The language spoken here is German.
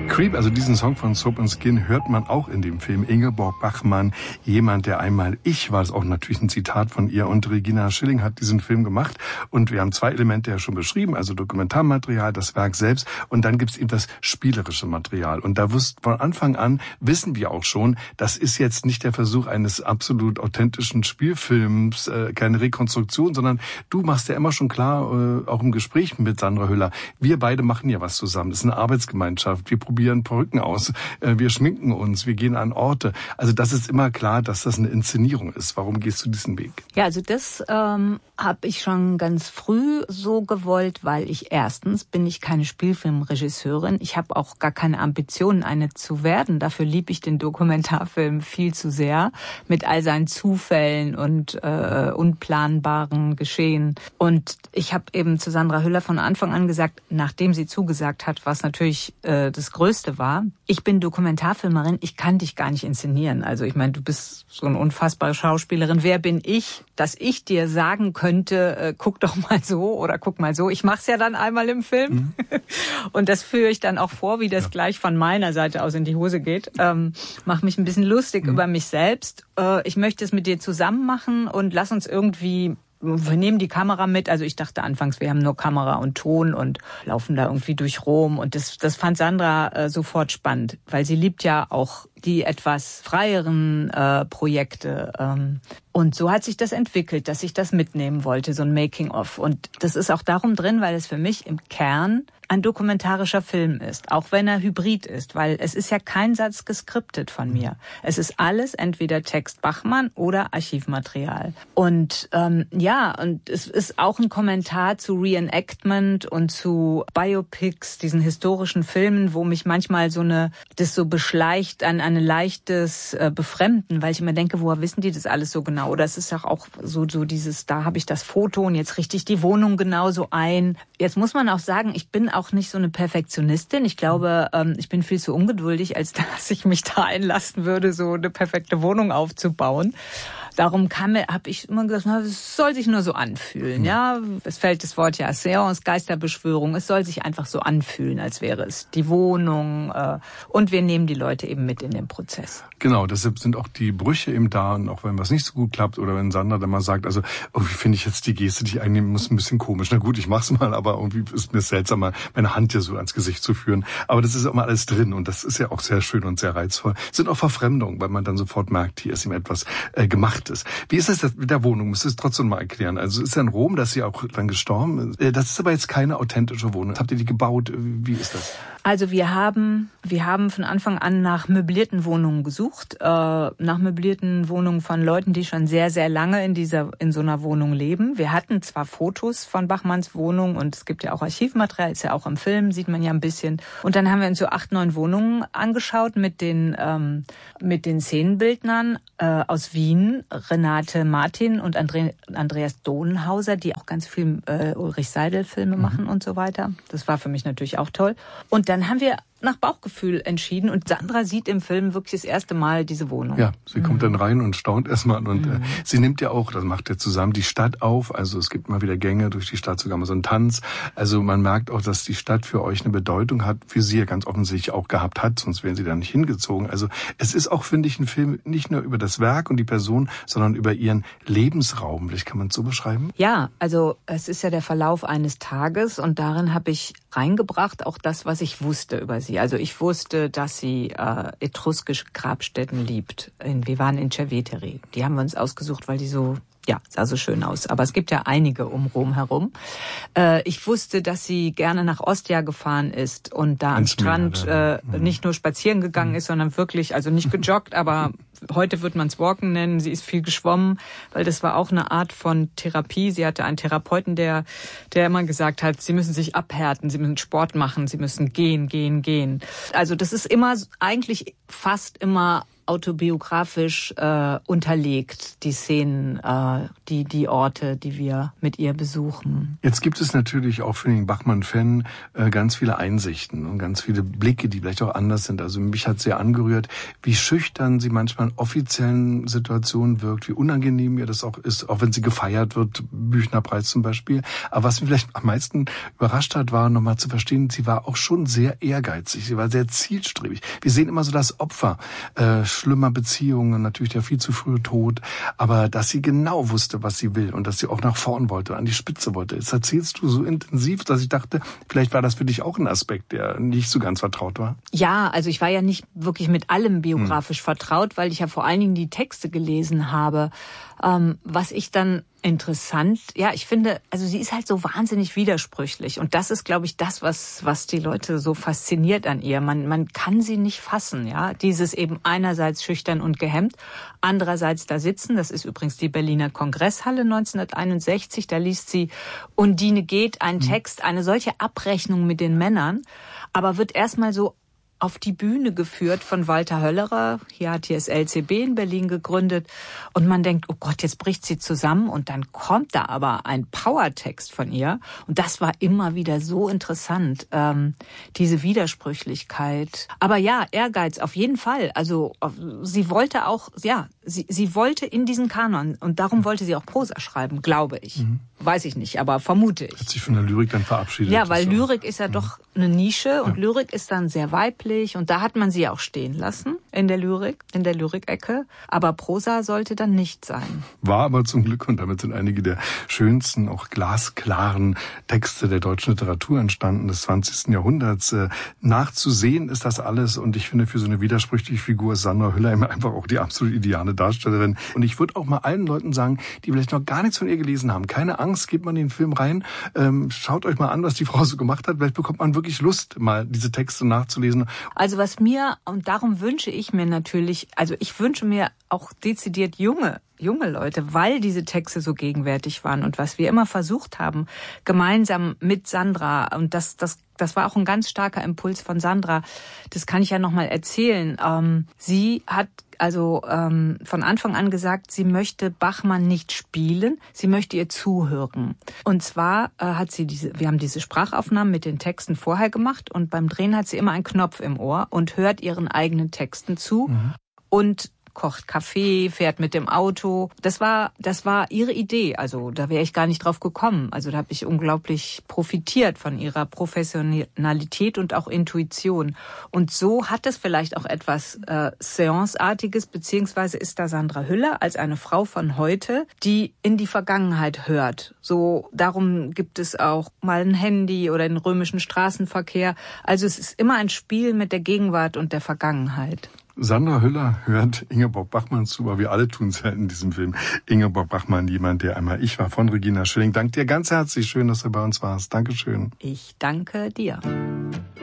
Creep, also diesen Song von Soap & Skin, hört man auch in dem Film. Ingeborg Bachmann, jemand, der einmal ich war, ist auch natürlich ein Zitat von ihr. Und Regina Schilling hat diesen Film gemacht. Und wir haben zwei Elemente ja schon beschrieben, also Dokumentarmaterial, das Werk selbst. Und dann gibt's eben das spielerische Material. Und da von Anfang an wissen wir auch schon, das ist jetzt nicht der Versuch eines absolut authentischen Spielfilms, keine Rekonstruktion, sondern du machst ja immer schon klar, auch im Gespräch mit Sandra Hüller, wir beide machen ja was zusammen. Das ist eine Arbeitsgemeinschaft. Wir probieren Perücken aus, wir schminken uns, wir gehen an Orte. Also das ist immer klar, dass das eine Inszenierung ist. Warum gehst du diesen Weg? Ja, also das habe ich schon ganz früh so gewollt, weil erstens bin ich keine Spielfilmregisseurin. Ich habe auch gar keine Ambitionen, eine zu werden. Dafür liebe ich den Dokumentarfilm viel zu sehr, mit all seinen Zufällen und unplanbaren Geschehen. Und ich habe eben zu Sandra Hüller von Anfang an gesagt, nachdem sie zugesagt hat, was natürlich das Größte war, ich bin Dokumentarfilmerin, ich kann dich gar nicht inszenieren. Also ich meine, du bist so eine unfassbare Schauspielerin. Wer bin ich, dass ich dir sagen könnte, guck doch mal so oder guck mal so. Ich mache es ja dann einmal im Film. Mhm. Und das führe ich dann auch vor, wie das gleich von meiner Seite aus in die Hose geht. Mache mich ein bisschen lustig über mich selbst. Ich möchte es mit dir zusammen machen und lass uns irgendwie... Wir nehmen die Kamera mit. Also ich dachte anfangs, wir haben nur Kamera und Ton und laufen da irgendwie durch Rom. Und das fand Sandra sofort spannend, weil sie liebt ja auch die etwas freieren Projekte. Und so hat sich das entwickelt, dass ich das mitnehmen wollte, so ein Making-of. Und das ist auch darum drin, weil es für mich im Kern ein dokumentarischer Film ist, auch wenn er hybrid ist, weil es ist ja kein Satz geskriptet von mir. Es ist alles entweder Text Bachmann oder Archivmaterial. Und und es ist auch ein Kommentar zu Reenactment und zu Biopics, diesen historischen Filmen, wo mich manchmal das so beschleicht an ein leichtes Befremden, weil ich immer denke, woher wissen die das alles so genau? Oder es ist auch so dieses, da habe ich das Foto und jetzt richte ich die Wohnung genauso ein. Jetzt muss man auch sagen, ich bin auch nicht so eine Perfektionistin. Ich glaube, ich bin viel zu ungeduldig, als dass ich mich da einlassen würde, so eine perfekte Wohnung aufzubauen. Darum habe ich immer gesagt, es soll sich nur so anfühlen. Ja, es fällt das Wort ja Seance, Geisterbeschwörung. Es soll sich einfach so anfühlen, als wäre es die Wohnung. Und wir nehmen die Leute eben mit in den Prozess. Genau, deshalb sind auch die Brüche eben da. Und auch wenn was nicht so gut klappt oder wenn Sandra dann mal sagt, also irgendwie finde ich jetzt die Geste, die ich einnehmen muss, ein bisschen komisch. Na gut, ich mach's mal, aber irgendwie ist mir seltsam, mal meine Hand hier so ans Gesicht zu führen. Aber das ist immer alles drin und das ist ja auch sehr schön und sehr reizvoll. Es sind auch Verfremdungen, weil man dann sofort merkt, hier ist ihm etwas gemacht ist. Wie ist das mit der Wohnung? Müsst ihr es trotzdem mal erklären. Also ist ja in Rom, dass sie auch dann gestorben ist. Das ist aber jetzt keine authentische Wohnung. Habt ihr die gebaut? Wie ist das? Also wir haben von Anfang an nach möblierten Wohnungen gesucht, nach möblierten Wohnungen von Leuten, die schon sehr, sehr lange in so einer Wohnung leben. Wir hatten zwar Fotos von Bachmanns Wohnung und es gibt ja auch Archivmaterial, ist ja auch im Film, sieht man ja ein bisschen. Und dann haben wir uns so 8, 9 Wohnungen angeschaut mit den Szenenbildnern aus Wien, Renate Martin und Andreas Dohnhauser, die auch ganz viel Ulrich Seidel-Filme machen und so weiter. Das war für mich natürlich auch toll. Und dann haben wir nach Bauchgefühl entschieden und Sandra sieht im Film wirklich das erste Mal diese Wohnung. Ja, sie kommt dann rein und staunt erstmal und sie nimmt ja auch, das macht ja zusammen, die Stadt auf, also es gibt mal wieder Gänge durch die Stadt, sogar mal so einen Tanz, also man merkt auch, dass die Stadt für euch eine Bedeutung hat, für sie ja ganz offensichtlich auch gehabt hat, sonst wären sie da nicht hingezogen. Also es ist auch, finde ich, ein Film nicht nur über das Werk und die Person, sondern über ihren Lebensraum. Vielleicht kann man es so beschreiben? Ja, also es ist ja der Verlauf eines Tages und darin habe ich reingebracht auch das, was ich wusste über sie. Also ich wusste, dass sie etruskische Grabstätten liebt. Wir waren in Cerveteri. Die haben wir uns ausgesucht, weil die sah so schön aus. Aber es gibt ja einige um Rom herum. Ich wusste, dass sie gerne nach Ostia gefahren ist und da am Strand nicht nur spazieren gegangen ist, sondern wirklich, also nicht gejoggt, aber heute wird man es Walken nennen. Sie ist viel geschwommen, weil das war auch eine Art von Therapie. Sie hatte einen Therapeuten, der immer gesagt hat, sie müssen sich abhärten, sie müssen Sport machen, sie müssen gehen. Also das ist immer eigentlich fast immer autobiografisch unterlegt, die Szenen, die Orte, die wir mit ihr besuchen. Jetzt gibt es natürlich auch für den Bachmann-Fan ganz viele Einsichten und ganz viele Blicke, die vielleicht auch anders sind. Also mich hat sehr angerührt, wie schüchtern sie manchmal in offiziellen Situationen wirkt, wie unangenehm ihr das auch ist, auch wenn sie gefeiert wird, Büchnerpreis zum Beispiel. Aber was mich vielleicht am meisten überrascht hat, war nochmal zu verstehen, sie war auch schon sehr ehrgeizig, sie war sehr zielstrebig. Wir sehen immer so das Opfer schlimmer Beziehungen, natürlich der viel zu frühe Tod, aber dass sie genau wusste, was sie will und dass sie auch nach vorn wollte, an die Spitze wollte. Das erzählst du so intensiv, dass ich dachte, vielleicht war das für dich auch ein Aspekt, der nicht so ganz vertraut war. Ja, also ich war ja nicht wirklich mit allem biografisch vertraut, weil ich ja vor allen Dingen die Texte gelesen habe. Was ich dann interessant, ja, ich finde, also sie ist halt so wahnsinnig widersprüchlich und das ist, glaube ich, das, was die Leute so fasziniert an ihr. Man kann sie nicht fassen, ja, dieses eben einerseits schüchtern und gehemmt, andererseits da sitzen, das ist übrigens die Berliner Kongresshalle 1961, da liest sie Undine geht, einen Text, eine solche Abrechnung mit den Männern, aber wird erstmal so auf die Bühne geführt von Walter Höllerer. Hier hat das LCB in Berlin gegründet. Und man denkt, oh Gott, jetzt bricht sie zusammen. Und dann kommt da aber ein Powertext von ihr. Und das war immer wieder so interessant, diese Widersprüchlichkeit. Aber ja, Ehrgeiz auf jeden Fall. Also sie wollte auch, ja, sie wollte in diesen Kanon. Und darum wollte sie auch Prosa schreiben, glaube ich. Weiß ich nicht, aber vermute ich. Hat sich von der Lyrik dann verabschiedet. Ja, weil Lyrik ist ja doch eine Nische und Lyrik ist dann sehr weiblich und da hat man sie auch stehen lassen in der Lyrikecke. Aber Prosa sollte dann nicht sein. War aber zum Glück, und damit sind einige der schönsten, auch glasklaren Texte der deutschen Literatur entstanden des 20. Jahrhunderts. Nachzusehen ist das alles und ich finde, für so eine widersprüchliche Figur ist Sandra Hüller immer einfach auch die absolut ideale Darstellerin. Und ich würde auch mal allen Leuten sagen, die vielleicht noch gar nichts von ihr gelesen haben, keine Angst, gebt man den Film rein, schaut euch mal an, was die Frau so gemacht hat, vielleicht bekommt man wirklich Lust, mal diese Texte nachzulesen. Also was mir, und darum wünsche ich mir natürlich, also ich wünsche mir auch dezidiert junge Leute, weil diese Texte so gegenwärtig waren und was wir immer versucht haben, gemeinsam mit Sandra, und das war auch ein ganz starker Impuls von Sandra, das kann ich ja nochmal erzählen. Sie hat also von Anfang an gesagt, sie möchte Bachmann nicht spielen, sie möchte ihr zuhören. Und zwar wir haben diese Sprachaufnahmen mit den Texten vorher gemacht und beim Drehen hat sie immer einen Knopf im Ohr und hört ihren eigenen Texten zu und kocht Kaffee, fährt mit dem Auto. Das war ihre Idee. Also da wäre ich gar nicht drauf gekommen. Also da habe ich unglaublich profitiert von ihrer Professionalität und auch Intuition. Und so hat es vielleicht auch etwas Seance-artiges, beziehungsweise ist da Sandra Hüller als eine Frau von heute, die in die Vergangenheit hört. So, darum gibt es auch mal ein Handy oder den römischen Straßenverkehr. Also es ist immer ein Spiel mit der Gegenwart und der Vergangenheit. Sandra Hüller hört Ingeborg Bachmann zu, aber wir alle tun es ja in diesem Film. Ingeborg Bachmann, jemand, der einmal ich war, von Regina Schilling. Danke dir ganz herzlich. Schön, dass du bei uns warst. Dankeschön. Ich danke dir.